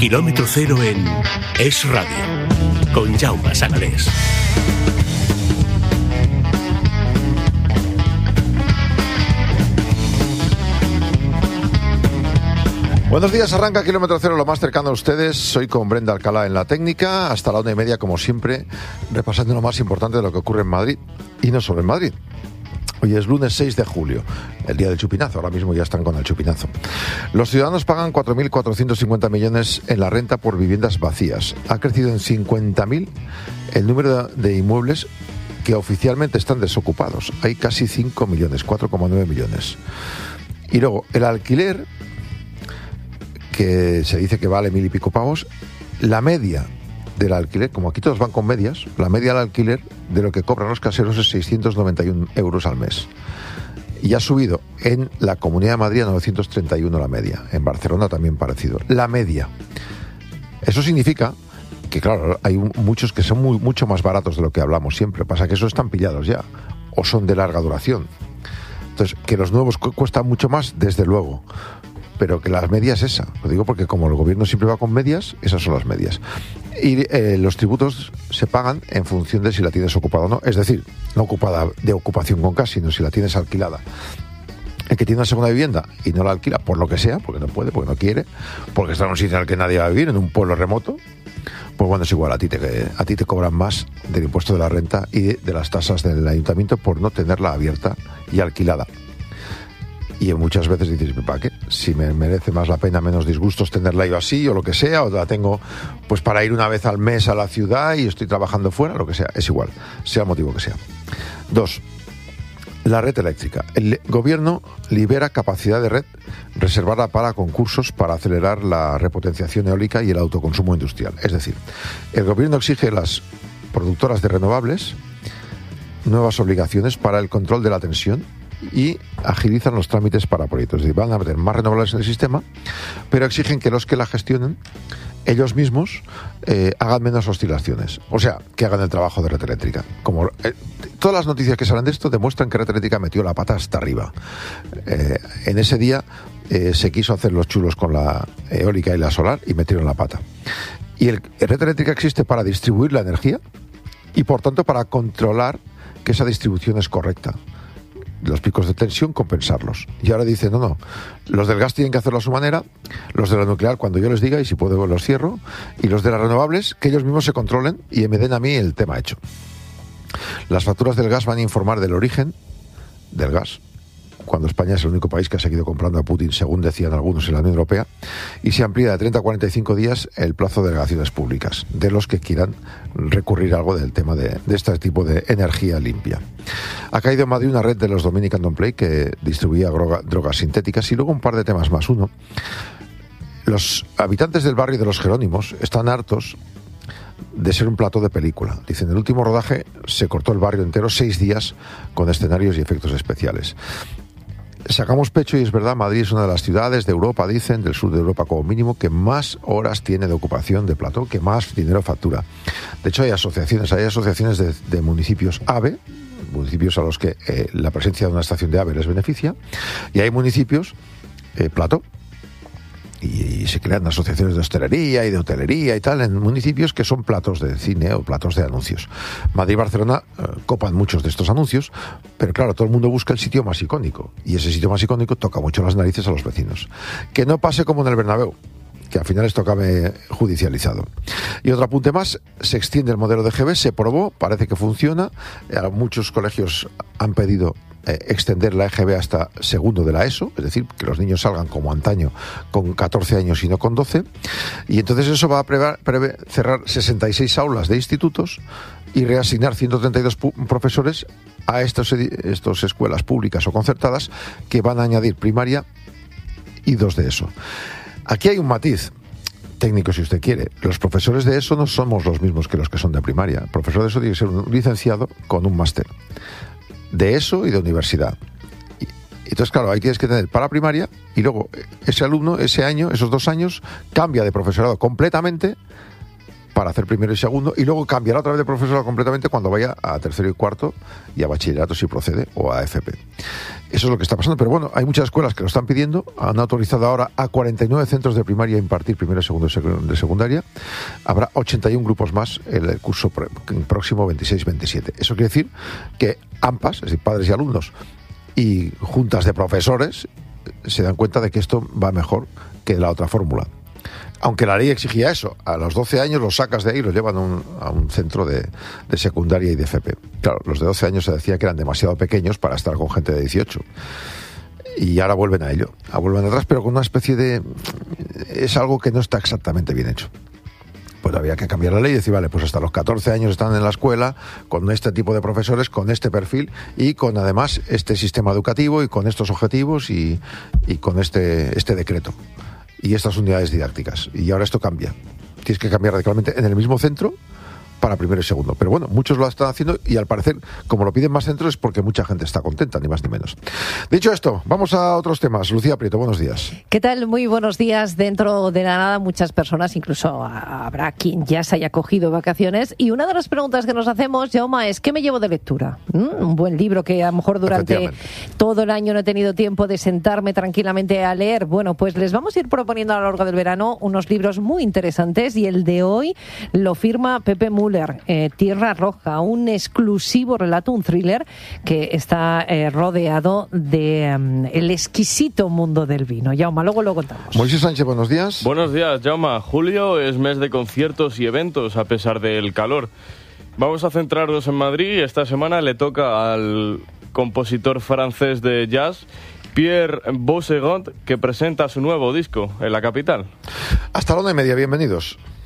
Kilómetro cero en Es Radio, con Jaume Sagalés. Buenos días, arranca Kilómetro Cero, lo más cercano a ustedes. Soy con Brenda Alcalá en la técnica, hasta la 1:30, como siempre, repasando lo más importante de lo que ocurre en Madrid, y no solo en Madrid. Hoy es lunes 6 de julio, el día del chupinazo. Ahora mismo ya están con el chupinazo. Los ciudadanos pagan 4.450 millones en la renta por viviendas vacías. Ha crecido en 50.000 el número de inmuebles que oficialmente están desocupados. Hay casi 5 millones, 4,9 millones. Y luego, el alquiler, que se dice que vale 1.000 y pico pavos, la media del alquiler, como aquí todos van con medias, la media del alquiler de lo que cobran los caseros es 691 euros al mes. Y ha subido en la Comunidad de Madrid a 931 la media. En Barcelona también parecido. La media. Eso significa que, claro, hay muchos que son mucho más baratos de lo que hablamos siempre. Pasa que esos están pillados ya, o son de larga duración. Entonces, que los nuevos cuestan mucho más, desde luego. Pero que la media es esa. Lo digo porque como el gobierno siempre va con medias, esas son las medias. Y los tributos se pagan en función de si la tienes ocupada o no. Es decir, no ocupada de ocupación con casa, sino si la tienes alquilada. El que tiene una segunda vivienda y no la alquila por lo que sea, porque no puede, porque no quiere, porque está en un sitio en el que nadie va a vivir, en un pueblo remoto, pues bueno, es igual, a ti te cobran más del impuesto de la renta y de las tasas del ayuntamiento por no tenerla abierta y alquilada. Y muchas veces dices, ¿para qué? Si me merece más la pena, menos disgustos tenerla yo así o lo que sea, o la tengo pues para ir una vez al mes a la ciudad y estoy trabajando fuera, lo que sea, es igual, sea el motivo que sea. 2. La red eléctrica. El gobierno libera capacidad de red reservada para concursos para acelerar la repotenciación eólica y el autoconsumo industrial. Es decir, el gobierno exige a las productoras de renovables nuevas obligaciones para el control de la tensión y agilizan los trámites para proyectos. Es decir, van a meter más renovables en el sistema, pero exigen que los que la gestionen ellos mismos hagan menos oscilaciones. O sea, que hagan el trabajo de red eléctrica. Como todas las noticias que salen de esto demuestran que red eléctrica metió la pata hasta arriba. En ese día se quiso hacer los chulos con la eólica y la solar y metieron la pata. Y red eléctrica existe para distribuir la energía y, por tanto, para controlar que esa distribución es correcta. Los picos de tensión, compensarlos. Y ahora dicen, no, los del gas tienen que hacerlo a su manera, los de la nuclear cuando yo les diga y si puedo los cierro, y los de las renovables que ellos mismos se controlen y me den a mí el tema hecho. Las facturas del gas van a informar del origen del gas, cuando España es el único país que ha seguido comprando a Putin, según decían algunos en la Unión Europea, y se amplía de 30 a 45 días el plazo de delegaciones públicas, de los que quieran recurrir algo del tema de este tipo de energía limpia. Ha caído en Madrid una red de los Dominican Don't Play que distribuía drogas sintéticas, y luego un par de temas más. Uno, los habitantes del barrio de los Jerónimos están hartos de ser un plató de película. Dicen, en el último rodaje se cortó el barrio entero 6 días con escenarios y efectos especiales. Sacamos pecho y es verdad, Madrid es una de las ciudades de Europa, dicen, del sur de Europa como mínimo, que más horas tiene de ocupación de plató, que más dinero factura. De hecho, hay asociaciones de municipios AVE, municipios a los que la presencia de una estación de AVE les beneficia, y hay municipios plató. Y se crean asociaciones de hostelería y de hotelería y tal en municipios que son platos de cine o platos de anuncios. Madrid y Barcelona copan muchos de estos anuncios, pero claro, todo el mundo busca el sitio más icónico, y ese sitio más icónico toca mucho las narices a los vecinos. Que no pase como en el Bernabéu, que al final esto acabe judicializado. Y otro apunte más, se extiende el modelo de GB, se probó, parece que funciona. Muchos colegios han pedido extender la EGB hasta segundo de la ESO, es decir, que los niños salgan como antaño con 14 años y no con 12, y entonces eso va a prever cerrar 66 aulas de institutos y reasignar 132 profesores a estas escuelas públicas o concertadas que van a añadir primaria y 2 de ESO. Aquí hay un matiz técnico, si usted quiere. Los profesores de ESO no somos los mismos que los que son de primaria. El profesor de ESO tiene que ser un licenciado con un máster de ESO y de universidad. Entonces, claro, ahí tienes que tener para primaria, y luego ese alumno, ese año, esos 2 años, cambia de profesorado completamente para hacer primero y segundo, y luego cambiará otra vez de profesorado completamente cuando vaya a tercero y cuarto y a bachillerato si procede, o a FP. Eso es lo que está pasando, pero bueno, hay muchas escuelas que lo están pidiendo. Han autorizado ahora a 49 centros de primaria a impartir primero y segundo de secundaria. Habrá 81 grupos más en el curso próximo 26-27. Eso quiere decir que AMPAs, es decir, padres y alumnos, y juntas de profesores se dan cuenta de que esto va mejor que la otra fórmula. Aunque la ley exigía eso, a los 12 años los sacas de ahí y los llevan a un centro de secundaria y de FP. Claro, los de 12 años se decía que eran demasiado pequeños para estar con gente de 18. Y ahora vuelven a ello, vuelven atrás, pero con una especie de... Es algo que no está exactamente bien hecho. Pues había que cambiar la ley y decir, vale, pues hasta los 14 años están en la escuela, con este tipo de profesores, con este perfil y con además este sistema educativo y con estos objetivos y con este decreto y estas unidades didácticas. Y ahora esto cambia. Tienes que cambiar radicalmente en el mismo centro para primero y segundo. Pero bueno, muchos lo están haciendo y al parecer, como lo piden más centros, es porque mucha gente está contenta, ni más ni menos. Dicho esto, vamos a otros temas. Lucía Prieto, buenos días. ¿Qué tal? Muy buenos días. Dentro de la nada, muchas personas, incluso habrá quien ya se haya cogido vacaciones. Y una de las preguntas que nos hacemos, Jaume, es ¿qué me llevo de lectura? Un buen libro que a lo mejor durante todo el año no he tenido tiempo de sentarme tranquilamente a leer. Bueno, pues les vamos a ir proponiendo a lo largo del verano unos libros muy interesantes y el de hoy lo firma Pepe Müller. Tierra Roja, un exclusivo relato, un thriller que está rodeado de el exquisito mundo del vino. Jaume, luego lo contamos. Moisés Sánchez, buenos días. Buenos días, Jaume. Julio es mes de conciertos y eventos a pesar del calor. Vamos a centrarnos en Madrid. Esta semana le toca al compositor francés de jazz Pierre Boussegot, que presenta su nuevo disco en la capital. Hasta la 1:30, bienvenidos.